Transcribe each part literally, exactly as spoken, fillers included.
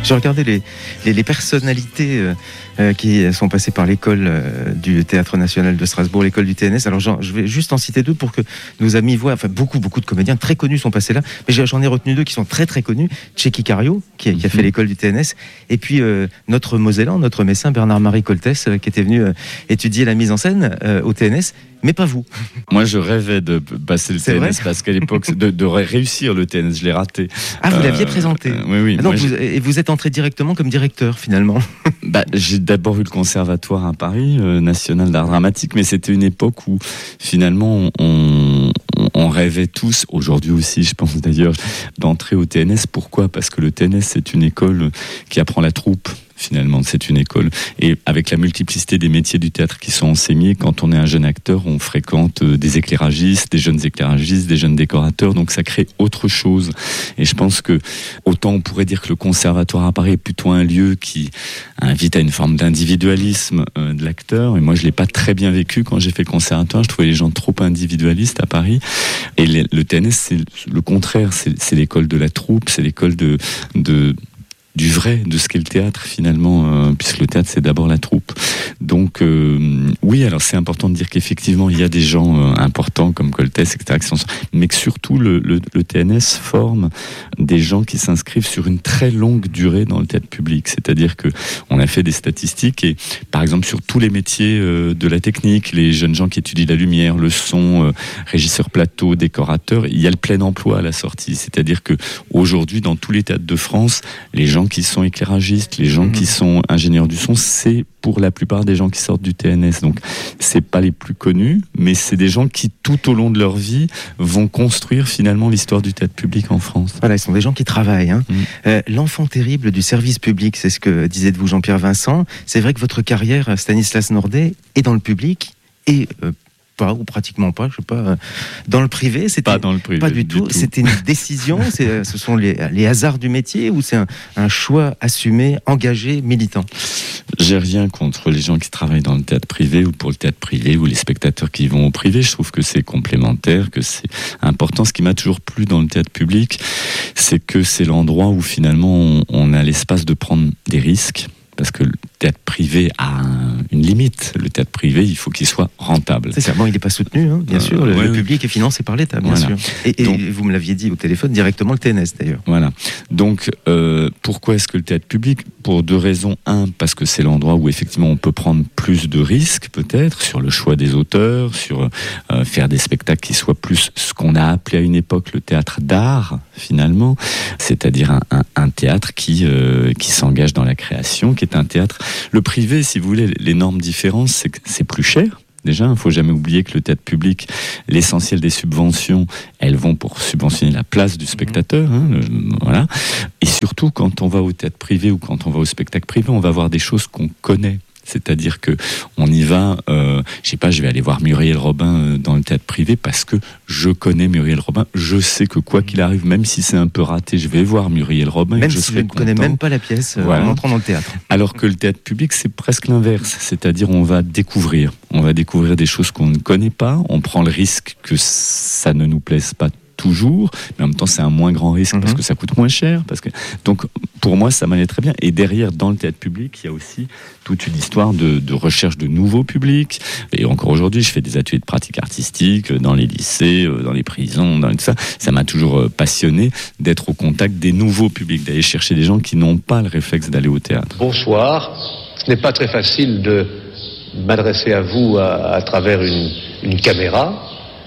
J'ai regardé les, les, les personnalités euh, euh, qui sont passées par l'école euh, du Théâtre National de Strasbourg, l'école du T N S. Alors j'en, je vais juste en citer deux pour que nos amis voient. Enfin, beaucoup, beaucoup de comédiens très connus sont passés là. Mais j'en ai retenu deux qui sont très, très connus. Tchéky Cario, qui a, qui a fait l'école du T N S. Et puis euh, notre Mosellan, notre médecin Bernard-Marie Coltès, euh, qui était venu euh, étudier la mise en scène euh, au T N S. Mais pas vous. Moi, je rêvais de passer le C'est T N S vrai parce qu'à l'époque, de, de réussir le T N S, je l'ai raté. Ah, vous euh, l'aviez présenté. euh, Oui, oui. Ah, donc moi, vous, et vous êtes entré directement comme directeur, finalement. Bah, j'ai d'abord eu le conservatoire à Paris, euh, national d'art dramatique, mais c'était une époque où finalement on, on, on rêvait tous, aujourd'hui aussi, je pense d'ailleurs, d'entrer au T N S. Pourquoi ? Parce que le T N S, c'est une école qui apprend la troupe. Finalement, c'est une école. Et avec la multiplicité des métiers du théâtre qui sont enseignés, quand on est un jeune acteur, on fréquente des éclairagistes, des jeunes éclairagistes, des jeunes décorateurs. Donc ça crée autre chose. Et je pense que autant on pourrait dire que le conservatoire à Paris est plutôt un lieu qui invite à une forme d'individualisme euh, de l'acteur. Et moi, je l'ai pas très bien vécu quand j'ai fait le conservatoire. Je trouvais les gens trop individualistes à Paris. Et le, le T N S, c'est le contraire. C'est, c'est l'école de la troupe, c'est l'école de... de du vrai, de ce qu'est le théâtre finalement, euh, puisque le théâtre c'est d'abord la troupe. Donc euh, oui, alors c'est important de dire qu'effectivement il y a des gens euh, importants comme Coltès, et cetera, qui sont, mais que surtout le, le, le T N S forme des gens qui s'inscrivent sur une très longue durée dans le théâtre public. C'est-à-dire que on a fait des statistiques et par exemple sur tous les métiers euh, de la technique, les jeunes gens qui étudient la lumière, le son, euh, régisseur plateau, décorateur, il y a le plein emploi à la sortie. C'est-à-dire que aujourd'hui dans tous les théâtres de France, les gens qui sont éclairagistes, les gens mmh. qui sont ingénieurs du son, c'est pour la plupart des gens qui sortent du T N S. Donc, c'est pas les plus connus, mais c'est des gens qui, tout au long de leur vie, vont construire finalement l'histoire du théâtre public en France. Voilà, ce sont des gens qui travaillent. Hein. Mmh. Euh, l'enfant terrible du service public, c'est ce que disait de vous Jean-Pierre Vincent. C'est vrai que votre carrière, Stanislas Nordet, est dans le public et euh, pas ou pratiquement pas, je sais pas. Dans le privé, c'était pas dans le privé, pas du, du tout. tout. C'était une décision. c'est, ce sont les, les hasards du métier ou c'est un, un choix assumé, engagé, militant. J'ai rien contre les gens qui travaillent dans le théâtre privé ou pour le théâtre privé ou les spectateurs qui vont au privé. Je trouve que c'est complémentaire, que c'est important. Ce qui m'a toujours plu dans le théâtre public, c'est que c'est l'endroit où finalement on, on a l'espace de prendre des risques. Parce que le théâtre privé a un, une limite. Le théâtre privé, il faut qu'il soit rentable. C'est ça. Bon, il n'est pas soutenu, hein, bien euh, sûr. Le, ouais, le oui. public est financé par l'État, bien voilà. sûr. Et, et Donc, vous me l'aviez dit au téléphone, directement le T N S d'ailleurs. Voilà. Donc, euh, pourquoi est-ce que le théâtre public ? Pour deux raisons. Un, parce que c'est l'endroit où effectivement on peut prendre plus de risques, peut-être, sur le choix des auteurs, sur euh, faire des spectacles qui soient plus ce qu'on a appelé à une époque le théâtre d'art, finalement. C'est-à-dire un, un, un théâtre qui, euh, qui s'engage dans la création, qui est un théâtre. Le privé, si vous voulez, l'énorme différence, c'est que c'est plus cher. Déjà, il ne faut jamais oublier que le théâtre public, l'essentiel des subventions, elles vont pour subventionner la place du spectateur. Hein, le, voilà. Et surtout, quand on va au théâtre privé ou quand on va au spectacle privé, on va voir des choses qu'on connaît. C'est-à-dire que on y va, euh, je sais pas, je vais aller voir Muriel Robin euh, dans le théâtre privé parce que je connais Muriel Robin. Je sais que quoi qu'il arrive, même si c'est un peu raté, je vais voir Muriel Robin. Même et je si je ne connais même pas la pièce euh, voilà. en entrant dans le théâtre. Alors que le théâtre public, c'est presque l'inverse. C'est-à-dire, on va découvrir, on va découvrir des choses qu'on ne connaît pas. On prend le risque que ça ne nous plaise pas toujours, mais en même temps c'est un moins grand risque mmh. parce que ça coûte moins cher. Parce que... Donc pour moi ça m'allait très bien. Et derrière, dans le théâtre public, il y a aussi toute une histoire de, de recherche de nouveaux publics. Et encore aujourd'hui, je fais des ateliers de pratique artistique dans les lycées, dans les prisons, dans tout ça. Ça m'a toujours passionné d'être au contact des nouveaux publics, d'aller chercher des gens qui n'ont pas le réflexe d'aller au théâtre. Bonsoir. Ce n'est pas très facile de m'adresser à vous à, à travers une, une caméra.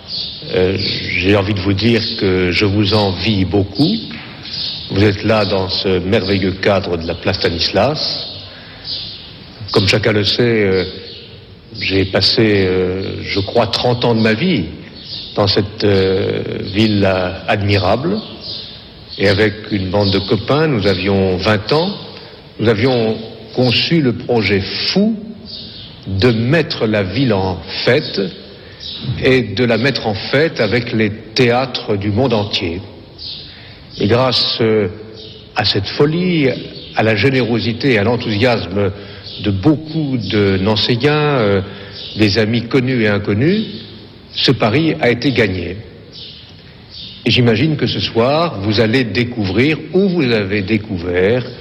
Euh, j'ai envie de vous dire que je vous envie beaucoup. Vous êtes là dans ce merveilleux cadre de la place Stanislas. Comme chacun le sait, euh, j'ai passé, euh, je crois, trente ans de ma vie dans cette euh, ville euh, admirable. Et avec une bande de copains, nous avions vingt ans, nous avions conçu le projet fou de mettre la ville en fête et de la mettre en fête avec les théâtres du monde entier. Et grâce euh, à cette folie, à la générosité et à l'enthousiasme de beaucoup de Nancéiens, euh, des amis connus et inconnus, ce pari a été gagné. Et j'imagine que ce soir, vous allez découvrir, ou vous avez découvert,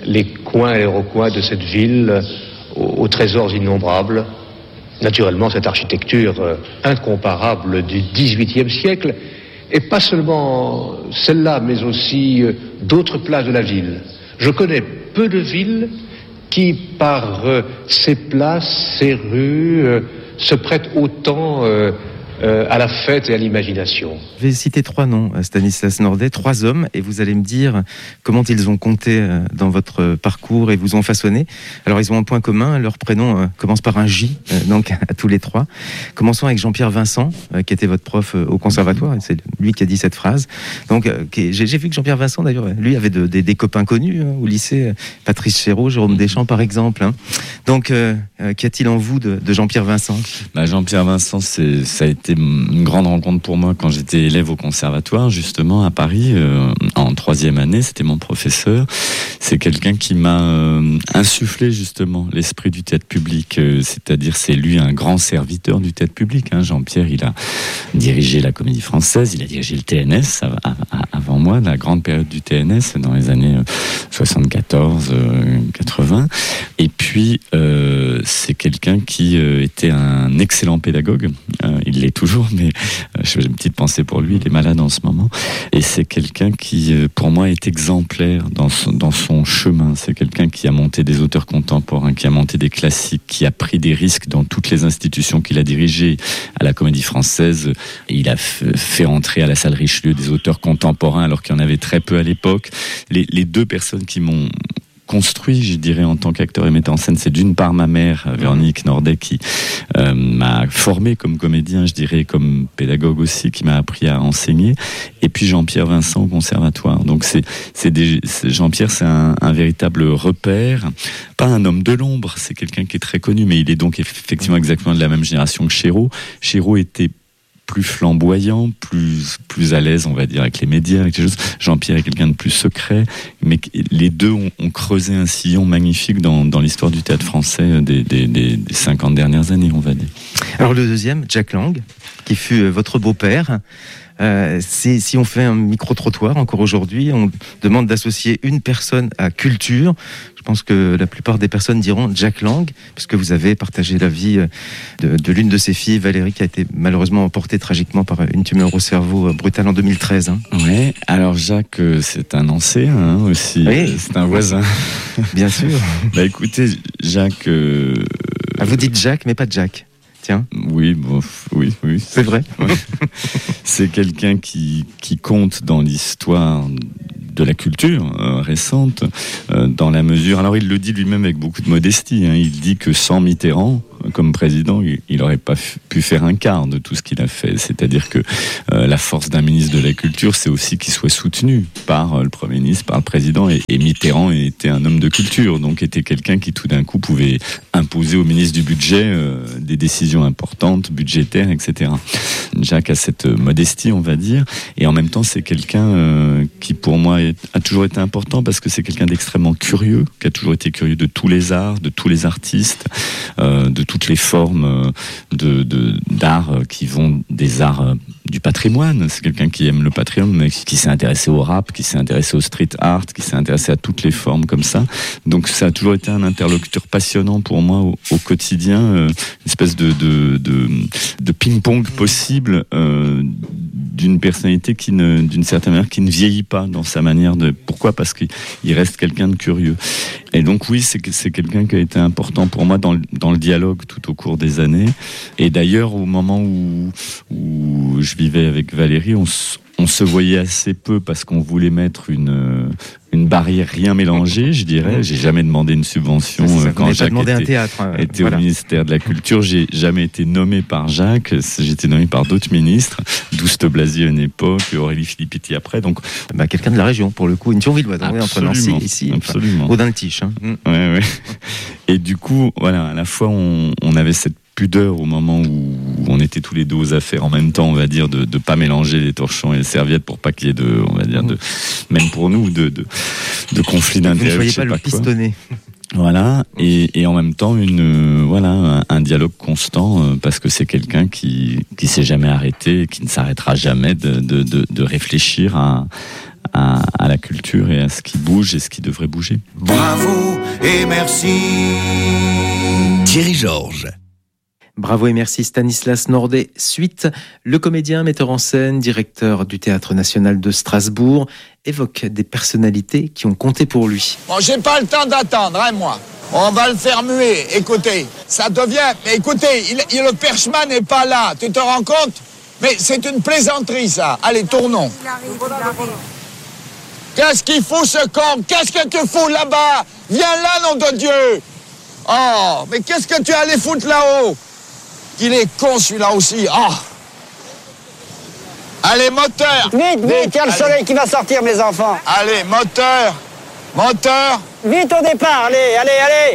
les coins et les recoins de cette ville aux, aux trésors innombrables. Naturellement, cette architecture euh, incomparable du dix-huitième siècle, et pas seulement celle-là, mais aussi euh, d'autres places de la ville. Je connais peu de villes qui, par euh, ses places, ses rues, euh, se prêtent autant euh, euh, à la fête et à l'imagination. Je vais citer trois noms, Stanislas Nordet, trois hommes, et vous allez me dire comment ils ont compté dans votre parcours et vous ont façonné. Alors, ils ont un point commun, leur prénom commence par un J, donc à tous les trois. Commençons avec Jean-Pierre Vincent, qui était votre prof au conservatoire, et c'est lui qui a dit cette phrase. Donc, j'ai, j'ai vu que Jean-Pierre Vincent, d'ailleurs, lui avait de, des, des copains connus hein, au lycée, Patrice Chéreau, Jérôme Deschamps, par exemple. Hein. Donc, euh, qu'y a-t-il en vous de, de Jean-Pierre Vincent ? bah, Jean-Pierre Vincent, c'est, ça a été une grande rencontre pour moi quand j'étais élève au conservatoire, justement, à Paris, euh, en troisième année, c'était mon professeur. C'est quelqu'un qui m'a euh, insufflé, justement, l'esprit du théâtre public, euh, c'est-à-dire c'est lui un grand serviteur du théâtre public. Hein. Jean-Pierre, il a dirigé la Comédie Française, il a dirigé le T N S à, à, avant moi, la grande période du T N S dans les années soixante-quatorze quatre-vingts. Et puis, euh, c'est quelqu'un qui euh, était un excellent pédagogue. Euh, il l'est toujours, mais euh, j'ai une petite pensée pour lui, il est malade en ce moment. Et c'est quelqu'un qui, euh, pour moi, est exemplaire dans son, dans son chemin. C'est quelqu'un qui a monté des auteurs contemporains, qui a monté des classiques, qui a pris des risques dans toutes les institutions qu'il a dirigées. À la Comédie Française, il a f- fait entrer à la salle Richelieu des auteurs contemporains, alors qu'il y en avait très peu à l'époque. Les, les deux personnes qui m'ont construit, je dirais, en tant qu'acteur et metteur en scène, c'est d'une part ma mère, Véronique Nordet, qui euh, m'a formé comme comédien, je dirais, comme pédagogue aussi, qui m'a appris à enseigner, et puis Jean-Pierre Vincent au conservatoire. Donc c'est, c'est, des, c'est Jean-Pierre, c'est un, un véritable repère, pas un homme de l'ombre, c'est quelqu'un qui est très connu, mais il est donc effectivement exactement de la même génération que Chéreau. Chéreau était plus flamboyant, plus plus à l'aise, on va dire, avec les médias, avec les choses. Jean-Pierre est quelqu'un de plus secret, mais les deux ont, ont creusé un sillon magnifique dans, dans l'histoire du théâtre français des, des, des, des cinquante dernières années, on va dire. Alors le deuxième, Jack Lang, qui fut votre beau-père. Euh, c'est, si on fait un micro-trottoir encore aujourd'hui, on demande d'associer une personne à culture. Je pense que la plupart des personnes diront Jack Lang, puisque vous avez partagé la vie de, de l'une de ses filles, Valérie, qui a été malheureusement emportée tragiquement par une tumeur au cerveau brutale en deux mille treize. Hein. Oui, alors Jacques, c'est un ancien hein, aussi, oui. C'est un voisin. Bien sûr. Bah écoutez, Jacques... Euh... Ah, vous dites Jacques, mais pas Jack. Tiens. Oui, bon, oui, oui. C'est, c'est vrai. Ouais. C'est quelqu'un qui, qui compte dans l'histoire de la culture euh, récente, euh, dans la mesure... Alors il le dit lui-même avec beaucoup de modestie, hein, il dit que sans Mitterrand, comme président, il n'aurait pas f- pu faire un quart de tout ce qu'il a fait. C'est-à-dire que euh, la force d'un ministre de la Culture, c'est aussi qu'il soit soutenu par euh, le Premier ministre, par le président. Et, et Mitterrand était un homme de culture, donc était quelqu'un qui tout d'un coup pouvait imposer au ministre du Budget euh, des décisions importantes, budgétaires, et cetera. Jacques a cette modestie, on va dire, et en même temps, c'est quelqu'un euh, qui, pour moi, est, a toujours été important parce que c'est quelqu'un d'extrêmement curieux, qui a toujours été curieux de tous les arts, de tous les artistes, euh, de toutes les formes de, de, d'art qui vont des arts du patrimoine. C'est quelqu'un qui aime le patrimoine, mais qui s'est intéressé au rap, qui s'est intéressé au street art, qui s'est intéressé à toutes les formes comme ça. Donc ça a toujours été un interlocuteur passionnant pour moi au, au quotidien, euh, une espèce de, de, de, de ping-pong possible euh, d'une personnalité qui ne, d'une certaine manière, qui ne vieillit pas dans sa manière de... Pourquoi ? Parce qu'il reste quelqu'un de curieux. Et donc oui, c'est, c'est quelqu'un qui a été important pour moi dans le, dans le dialogue tout au cours des années. Et d'ailleurs, au moment où, où je vivais avec Valérie, on, on se voyait assez peu parce qu'on voulait mettre une... une barrière rien mélangée, je dirais. J'ai jamais demandé une subvention ça, ça, quand Jacques demandé était, un théâtre, euh, était voilà. au ministère de la Culture. J'ai jamais été nommé par Jacques. J'ai été nommé par d'autres ministres, Douste Blazy à une époque, Aurélie Filippetti après. Donc, bah, quelqu'un de la région pour le coup, une Thionvilloise, entre Nancy et ici, absolument. Au Dain-le-Tiche. Hein. Ouais, ouais. Et du coup, voilà, à la fois on, on avait cette pudeur au moment où on était tous les deux aux affaires en même temps, on va dire, de ne pas mélanger les torchons et les serviettes pour pas qu'il y ait de, on va dire, de, même pour nous, de, de, de conflits d'intérêts. Vous ne soyez pas le pistonné. Voilà, et, et en même temps une euh, voilà un, un dialogue constant euh, parce que c'est quelqu'un qui qui s'est jamais arrêté, et qui ne s'arrêtera jamais de de de, de réfléchir à à, à la culture et à ce qui bouge et ce qui devrait bouger. Bravo et merci. Thierry Georges. Bravo et merci Stanislas Nordet. Suite, le comédien, metteur en scène, directeur du Théâtre National de Strasbourg, évoque des personnalités qui ont compté pour lui. Bon, j'ai pas le temps d'attendre, hein, moi. On va le faire muer. Écoutez, ça devient... Mais écoutez, il, il, le perchman n'est pas là. Tu te rends compte? Mais c'est une plaisanterie, ça. Allez, tournons. Il arrive, il arrive. Qu'est-ce qu'il fout, ce con? Qu'est-ce que tu fous là-bas? Viens là, nom de Dieu. Oh, mais qu'est-ce que tu allais foutre là-haut? Il est con, celui-là aussi. Oh. Allez, moteur. Vite, vite, il y a le soleil qui va sortir, mes enfants. Allez, moteur. Moteur. Vite au départ, allez, allez, allez.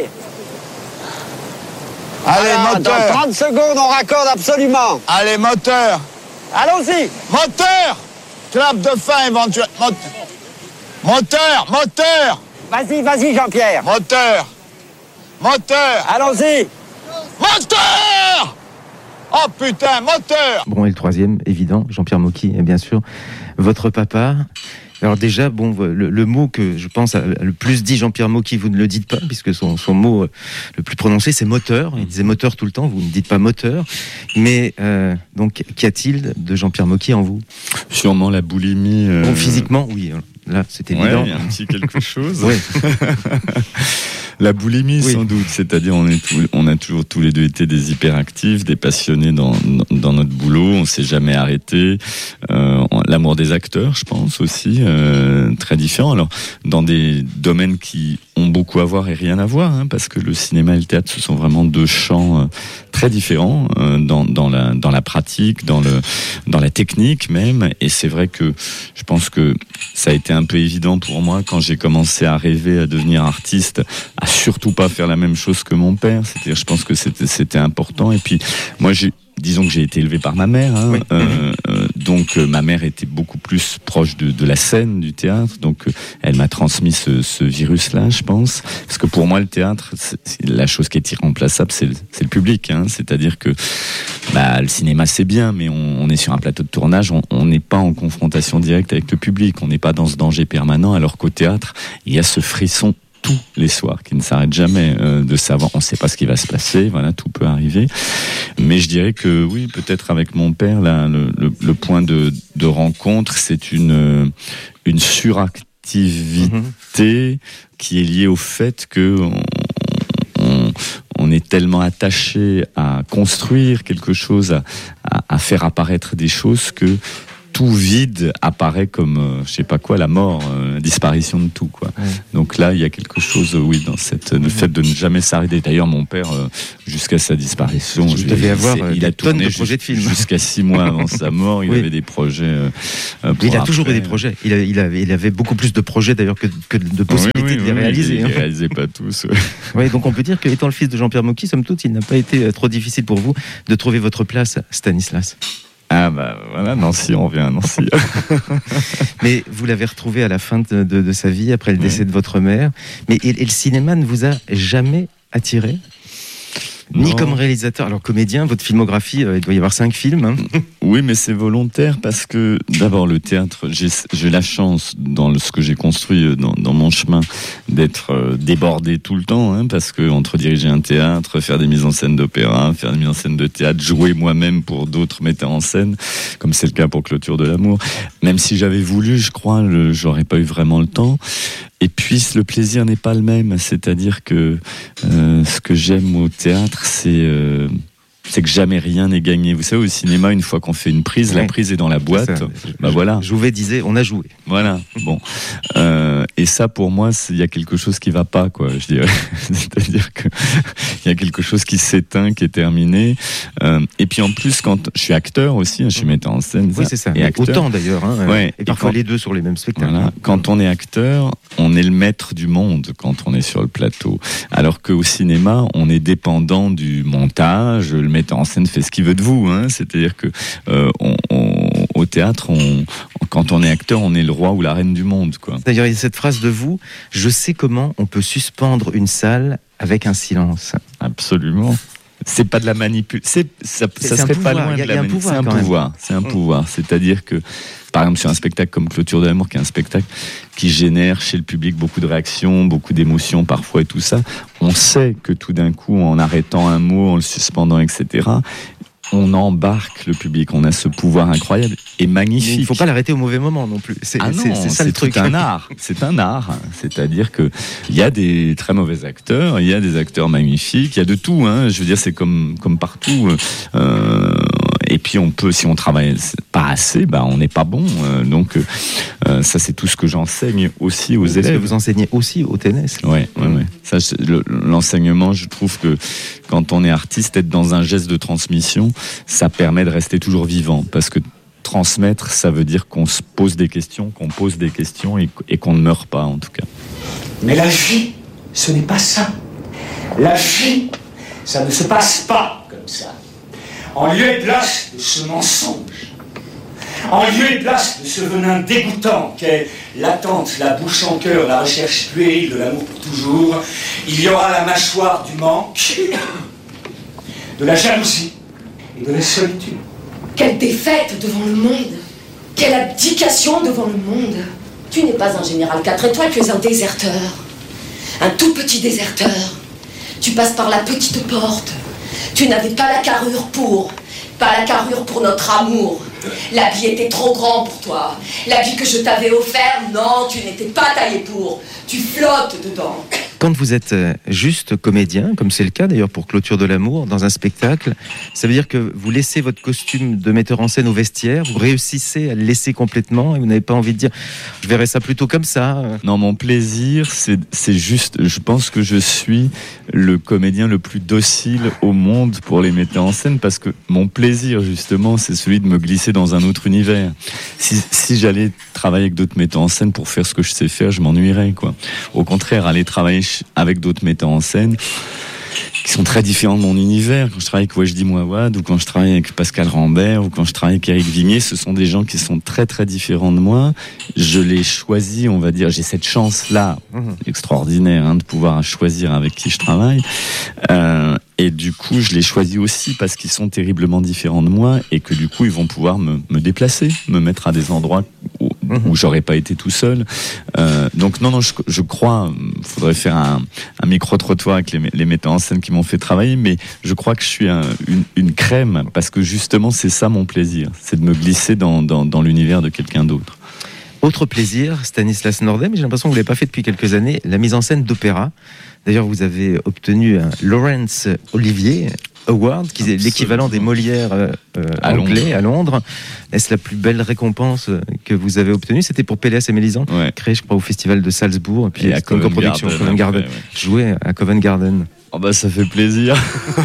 Allez, Voilà, moteur. dans trente secondes, on raccorde absolument. Allez, moteur. Allons-y. Moteur. Clap de fin, éventuellement. Moteur, moteur. Vas-y, vas-y, Jean-Pierre. Moteur. Moteur. Allons-y. Moteur. Oh putain, moteur. Bon, et le troisième, évident, Jean-Pierre Mocky, et bien sûr, votre papa. Alors déjà, bon, le, le mot que je pense a le plus dit Jean-Pierre Mocky, vous ne le dites pas, puisque son, son mot le plus prononcé, c'est moteur. Il disait moteur tout le temps, vous ne dites pas moteur. Mais euh, donc, qu'y a-t-il de Jean-Pierre Mocky en vous? Sûrement la boulimie. Euh... Bon, physiquement, oui, là, c'est évident. Ouais, un petit quelque chose. Oui. La boulimie, oui. sans doute. C'est-à-dire, on, est tout, on a toujours tous les deux été des hyperactifs, des passionnés dans, dans notre boulot. On s'est jamais arrêté. Euh, l'amour des acteurs, je pense aussi, euh, très différent. Alors, dans des domaines qui ont beaucoup à voir et rien à voir, hein, parce que le cinéma et le théâtre, ce sont vraiment deux champs euh, très différents euh, dans, dans la dans la pratique, dans le dans la technique même. Et c'est vrai que je pense que ça a été un peu évident pour moi quand j'ai commencé à rêver à devenir artiste, à surtout pas faire la même chose que mon père. C'est-à-dire, je pense que c'était c'était important. Et puis moi, j'ai disons que j'ai été élevé par ma mère, hein, oui. euh, euh, donc euh, ma mère était beaucoup plus proche de, de la scène, du théâtre, donc euh, elle m'a transmis ce, ce virus-là, je pense, parce que pour moi le théâtre, c'est, c'est la chose qui est irremplaçable, c'est le, c'est le public, hein, c'est-à-dire que bah, le cinéma c'est bien, mais on, on est sur un plateau de tournage, on n'est pas en confrontation directe avec le public, on n'est pas dans ce danger permanent, alors qu'au théâtre, il y a ce frisson tous les soirs, qui ne s'arrête jamais euh, de savoir, on ne sait pas ce qui va se passer, voilà, tout peut arriver. Mais je dirais que oui, peut-être avec mon père, là, le, le, le point de, de rencontre, c'est une, une suractivité mmh. qui est liée au fait que on, on, on est tellement attaché à construire quelque chose, à, à, à faire apparaître des choses que tout vide apparaît comme, euh, je sais pas quoi, la mort, euh, la disparition de tout, quoi. Ouais. Donc là, il y a quelque chose, euh, oui, dans cette, le fait de ne jamais s'arrêter. D'ailleurs, mon père, euh, jusqu'à sa disparition, je devais avoir il a tourné de projets de films jusqu'à six mois avant sa mort. Il oui. avait des projets. Euh, pour il a après. toujours eu des projets. Il, a, il, avait, il avait beaucoup plus de projets d'ailleurs que, que de possibilités oui, oui, de les oui, réaliser. Il ne hein. les réalisait pas tous. Ouais. Oui, donc on peut dire qu'étant le fils de Jean-Pierre Mocky, somme toute, il n'a pas été trop difficile pour vous de trouver votre place, Stanislas. Ah bah voilà, Nancy, on revient à Nancy. Mais vous l'avez retrouvé à la fin de, de, de sa vie, après le décès oui. de votre mère. Mais et, et le cinéma ne vous a jamais attiré ? Ni comme réalisateur, alors comédien, votre filmographie, euh, il doit y avoir cinq films. Hein. Oui, mais c'est volontaire parce que d'abord le théâtre, j'ai, j'ai la chance dans le, ce que j'ai construit dans, dans mon chemin d'être euh, débordé tout le temps, hein, parce que entre diriger un théâtre, faire des mises en scène d'opéra, faire des mises en scène de théâtre, jouer moi-même pour d'autres metteurs en scène, comme c'est le cas pour Clôture de l'amour, même si j'avais voulu, je crois, le, j'aurais pas eu vraiment le temps. Et puis le plaisir n'est pas le même, c'est-à-dire que euh, ce que j'aime au théâtre, c'est euh, c'est que jamais rien n'est gagné. Vous savez, au cinéma, une fois qu'on fait une prise, ouais. la prise est dans la boîte. Bah voilà. Jouvet disait, on a joué. Voilà. Bon. Euh, et ça, pour moi, il y a quelque chose qui va pas, quoi. Je dirais. C'est-à-dire que il y a quelque chose qui s'éteint, qui est terminé. Euh, et puis en plus, quand je suis acteur aussi, je suis metteur en scène. Oui, c'est ça. Et acteur. Autant d'ailleurs. Hein, ouais. Et parfois et quand, les deux sur les mêmes spectacles. Voilà. Quand on est acteur, on est le maître du monde quand on est sur le plateau. Alors qu'au cinéma, on est dépendant du montage. Le metteur en scène fait ce qu'il veut de vous. Hein. C'est-à-dire que euh, on, on, au théâtre, on, quand on est acteur, on est le roi ou la reine du monde, quoi. D'ailleurs, il y a cette phrase de vous, je sais comment on peut suspendre une salle avec un silence. Absolument. c'est pas de la manipulation. C'est, ça, C'est- ça c'est un serait pouvoir. pas loin Il y a- de la il y a un manipulation. pouvoir, C'est un quand même. pouvoir. C'est un Mm. pouvoir. C'est-à-dire que, par exemple, sur un spectacle comme Clôture de l'amour, qui est un spectacle qui génère chez le public beaucoup de réactions, beaucoup d'émotions parfois et tout ça, on sait que tout d'un coup, en arrêtant un mot, en le suspendant, et cetera, on embarque le public. On a ce pouvoir incroyable et Mais magnifique. il ne faut pas l'arrêter au mauvais moment non plus. C'est, Ah c'est- non, c'est ça le truc. tout un art. C'est un art. C'est-à-dire que il y a des très mauvais acteurs, il y a des acteurs magnifiques, il y a de tout. Hein. Je veux dire, c'est comme comme partout. Euh, et puis on peut, si on travaille pas assez, bah on n'est pas bon. Euh, donc euh, ça, c'est tout ce que j'enseigne aussi aux Parce que élèves. vous enseignez aussi au T N S. Ouais, ouais, ouais. Ça, c'est- le- l'enseignement, je trouve que quand on est artiste, être dans un geste de transmission, ça permet de rester toujours vivant, parce que transmettre, ça veut dire qu'on se pose des questions, qu'on pose des questions et, et qu'on ne meurt pas, en tout cas. Mais la vie, ce n'est pas ça. La vie, ça ne se passe pas comme ça. En lieu et place de ce mensonge, en lieu et place de ce venin dégoûtant qu'est l'attente, la bouche en cœur, la recherche puérile de l'amour pour toujours, il y aura la mâchoire du manque, de la jalousie et de la solitude. Quelle défaite devant le monde! Quelle abdication devant le monde! Tu n'es pas un général quatre étoiles, tu es un déserteur. Un tout petit déserteur. Tu passes par la petite porte. Tu n'avais pas la carrure pour. Pas la carrure pour notre amour. L'habit était trop grand pour toi. L'habit que je t'avais offert, non, tu n'étais pas taillé pour. Tu flottes dedans. Quand vous êtes euh, juste comédien, comme c'est le cas d'ailleurs pour Clôture de l'amour, dans un spectacle, ça veut dire que vous laissez votre costume de metteur en scène au vestiaire, vous réussissez à le laisser complètement et vous n'avez pas envie de dire « je verrais ça plutôt comme ça ». Non, mon plaisir, c'est, c'est juste, je pense que je suis le comédien le plus docile au monde pour les metteurs en scène, parce que mon plaisir, justement, c'est celui de me glisser dans un autre univers. Si, si j'allais travailler avec d'autres metteurs en scène pour faire ce que je sais faire, je m'ennuierais, quoi. Au contraire, aller travailler avec d'autres metteurs en scène qui sont très différents de mon univers. Quand je travaille avec Wajdi Mouawad, ou quand je travaille avec Pascal Rambert, ou quand je travaille avec Éric Vignier, ce sont des gens qui sont très très différents de moi. Je les choisis, on va dire, j'ai cette chance-là, mmh. extraordinaire, hein, de pouvoir choisir avec qui je travaille. Euh, et du coup, je les choisis aussi parce qu'ils sont terriblement différents de moi, et que du coup, ils vont pouvoir me, me déplacer, me mettre à des endroits où, mmh. où j'aurais pas été tout seul. Euh, donc non, non, je, je crois, faudrait faire un, un micro-trottoir avec les, les metteurs en scène qui m'ont fait travailler, mais je crois que je suis un, une, une crème, parce que justement, c'est ça mon plaisir, c'est de me glisser dans, dans, dans l'univers de quelqu'un d'autre. Autre plaisir, Stanislas Nordet, mais j'ai l'impression que vous ne l'avez pas fait depuis quelques années, la mise en scène d'opéra. D'ailleurs, vous avez obtenu un Laurence Olivier Award, qui est l'équivalent des Molières euh, à anglais Londres. à Londres. Est-ce la plus belle récompense que vous avez obtenue? C'était pour Péléas et Mélisande, Ouais. créé, je crois, au festival de Salzbourg, et puis Et à c'était une Covent coproduction, Garden, Covent Garden. après, ouais. Joué à Covent Garden. Oh bah ça fait plaisir.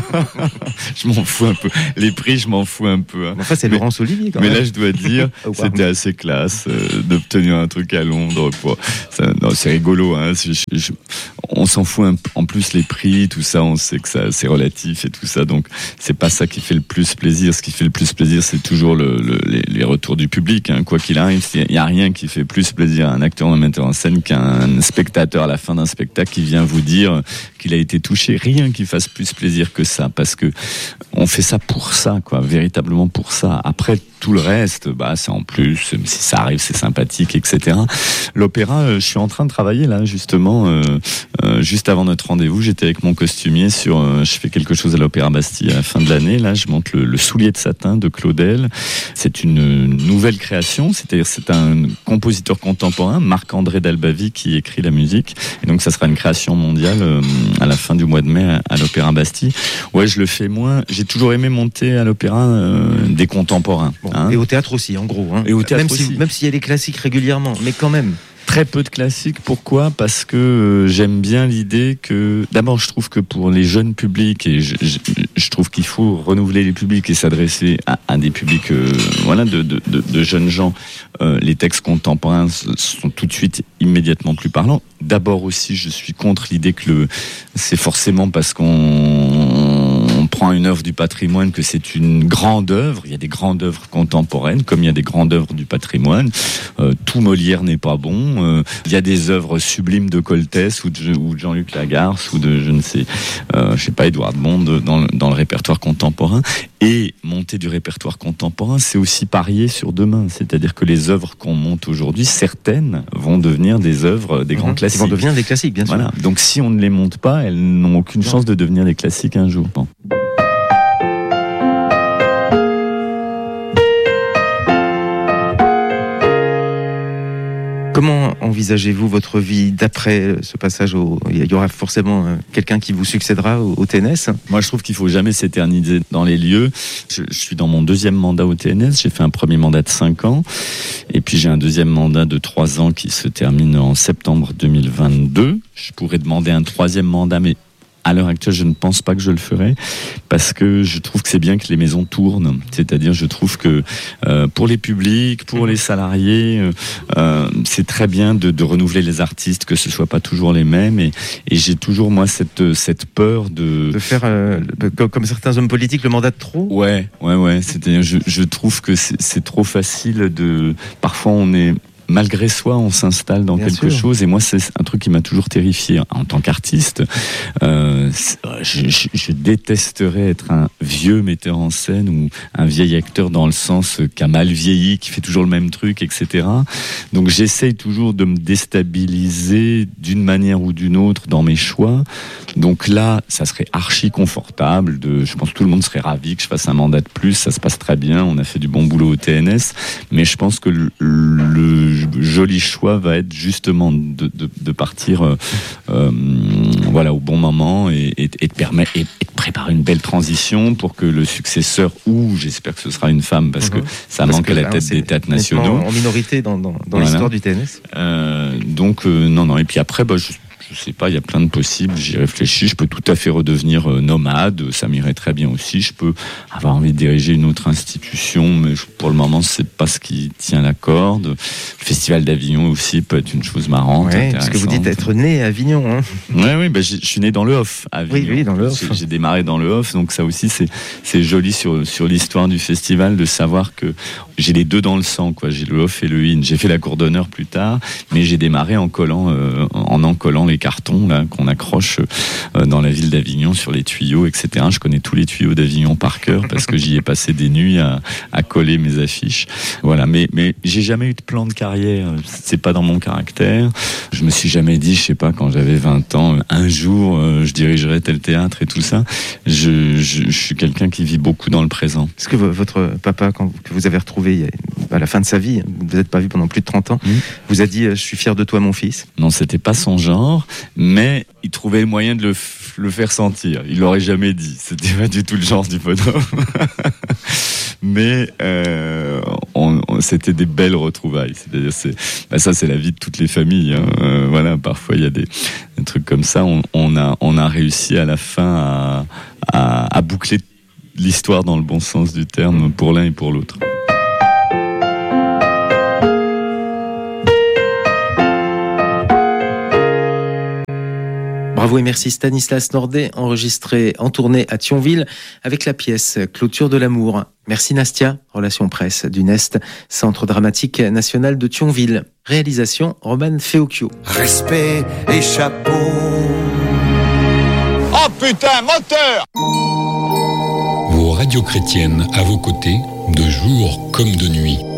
Je m'en fous un peu. Les prix, je m'en fous un peu. Hein. Enfin, c'est Mais- Laurence Olivier, quand Mais même. là, je dois dire, Award. c'était assez classe euh, d'obtenir un truc à Londres. Pour... Ça, non, c'est rigolo. Hein. Je- je- je- on s'en fout un peu. En plus, les prix, tout ça, on sait que ça, c'est relatif et tout ça. Donc, c'est pas ça qui fait le plus plaisir. Ce qui fait le plus plaisir, c'est toujours le, le, les, les retours du public. Hein. Quoi qu'il arrive, il n'y a rien qui fait plus plaisir à un acteur ou un metteur en scène qu'un spectateur à la fin d'un spectacle qui vient vous dire qu'il a été touché. Rien qui fasse plus plaisir que ça, parce que on fait ça pour ça, quoi, véritablement pour ça. Après, tout le reste, bah, c'est en plus, si ça arrive, c'est sympathique, et cetera. L'opéra, euh, je suis en train de travailler là, justement, euh, euh, juste avant notre rendez-vous, j'étais avec mon costumier sur, euh, je fais quelque chose à l'Opéra Bastille à la fin de l'année. Là, je monte le, le Soulier de satin de Claudel. C'est une nouvelle création, c'est-à-dire c'est un compositeur contemporain, Marc-André Dalbavie, qui écrit la musique. Et donc, ça sera une création mondiale euh, à la fin du mois de mai à, à l'Opéra Bastille. Ouais, je le fais moins. J'ai toujours aimé monter à l'opéra euh, des contemporains. Bon, hein. et au théâtre aussi, en gros. Hein. Et au théâtre même si, aussi. même s'il y a les classiques régulièrement, mais quand même. Très peu de classiques. Pourquoi ? Parce que euh, j'aime bien l'idée que, d'abord, je trouve que pour les jeunes publics, et je, je, je trouve qu'il faut renouveler les publics et s'adresser à, à des publics, euh, voilà, de, de, de, de jeunes gens. Euh, les textes contemporains sont tout de suite immédiatement plus parlants. D'abord aussi, je suis contre l'idée que le, c'est forcément parce qu'on on prend prend une œuvre du patrimoine, que c'est une grande œuvre. Il y a des grandes œuvres contemporaines, comme il y a des grandes œuvres du patrimoine. Euh, tout Molière n'est pas bon. Euh, il y a des œuvres sublimes de Coltès ou de, ou de Jean-Luc Lagarce ou de, je ne sais, euh, je sais pas, Édouard de Monde dans le, dans le répertoire contemporain. Et monter du répertoire contemporain, c'est aussi parier sur demain. C'est-à-dire que les œuvres qu'on monte aujourd'hui, certaines vont devenir des œuvres, des mmh, grands classiques. Ils vont devenir des classiques, bien sûr. Voilà. Donc si on ne les monte pas, elles n'ont aucune non. chance de devenir des classiques un jour. Bon. Comment envisagez-vous votre vie d'après ce passage au... Il y aura forcément quelqu'un qui vous succédera au, au T N S. Moi, je trouve qu'il ne faut jamais s'éterniser dans les lieux. Je, je suis dans mon deuxième mandat au T N S. J'ai fait un premier mandat de cinq ans. Et puis, j'ai un deuxième mandat de trois ans qui se termine en septembre deux mille vingt-deux. Je pourrais demander un troisième mandat, mais à l'heure actuelle, je ne pense pas que je le ferai parce que je trouve que c'est bien que les maisons tournent. C'est-à-dire, je trouve que euh, pour les publics, pour les salariés, euh, c'est très bien de, de renouveler les artistes, que ce soit pas toujours les mêmes. Et, et j'ai toujours moi cette cette peur de de faire euh, comme, comme certains hommes politiques le mandat de trop. Ouais, ouais, ouais. C'est-à-dire, je, je trouve que c'est, c'est trop facile de. Parfois, on est malgré soi, on s'installe dans Bien quelque sûr. chose. Et moi, c'est un truc qui m'a toujours terrifié en tant qu'artiste. Euh, je, je, je détesterais être un vieux metteur en scène ou un vieil acteur dans le sens qui a mal vieilli, qui fait toujours le même truc, et cetera. Donc, j'essaye toujours de me déstabiliser d'une manière ou d'une autre dans mes choix. Donc là, ça serait archi confortable. De, je pense que tout le monde serait ravi que je fasse un mandat de plus. Ça se passe très bien. On a fait du bon boulot au T N S. Mais je pense que le, le joli choix va être justement de, de, de partir euh, euh, voilà, au bon moment et, et, et, de permettre, et, et de préparer une belle transition pour que le successeur, ou j'espère que ce sera une femme, parce mmh. que ça parce manque que, à la tête des théâtres nationaux. En minorité dans, dans, dans voilà. l'histoire du T N S. Euh, donc, euh, non, non. Et puis après, bah, je Je sais pas, il y a plein de possibles, j'y réfléchis, je peux tout à fait redevenir euh, nomade, ça m'irait très bien aussi, je peux avoir envie de diriger une autre institution, mais je, pour le moment, c'est pas ce qui tient la corde. Le Festival d'Avignon aussi peut être une chose marrante, ouais, parce que vous dites être né à Avignon. Hein. Ouais, oui, bah, je suis né dans le Off, à Avignon. Oui, oui, dans le Off. J'ai, j'ai démarré dans le Off, donc ça aussi, c'est, c'est joli sur, sur l'histoire du festival de savoir que j'ai les deux dans le sang, quoi. J'ai le Off et le In. J'ai fait la cour d'honneur plus tard, mais j'ai démarré en collant, euh, en en collant les cartons là qu'on accroche euh, dans la ville d'Avignon sur les tuyaux, et cetera. Je connais tous les tuyaux d'Avignon par cœur parce que j'y ai passé des nuits à, à coller mes affiches. Voilà, mais mais j'ai jamais eu de plan de carrière. C'est pas dans mon caractère. Je me suis jamais dit, je sais pas, quand j'avais vingt ans, un jour euh, je dirigerai tel théâtre et tout ça. Je, je, je suis quelqu'un qui vit beaucoup dans le présent. Est-ce que votre papa, quand que vous avez retrouvé à la fin de sa vie, vous vous êtes pas vu pendant plus de trente ans, mmh. vous a dit, je suis fier de toi, mon fils? Non, c'était pas son genre. Mais il trouvait le moyen de le, f- le faire sentir. Il l'aurait jamais dit. C'était pas du tout le genre du bonhomme. Mais euh, on, on, c'était des belles retrouvailles. C'est-à-dire, c'est, bah ça, c'est la vie de toutes les familles. Hein. Euh, voilà, parfois il y a des, des trucs comme ça. On, on a, on a réussi à la fin à, à, à boucler l'histoire dans le bon sens du terme pour l'un et pour l'autre. Bravo et merci Stanislas Nordet, enregistré en tournée à Thionville avec la pièce Clôture de l'amour. Merci Nastia, relation presse du Nest, Centre dramatique national de Thionville. Réalisation Roman Feocchio. Respect et chapeau. Oh putain, moteur! Vos radios chrétiennes à vos côtés, de jour comme de nuit.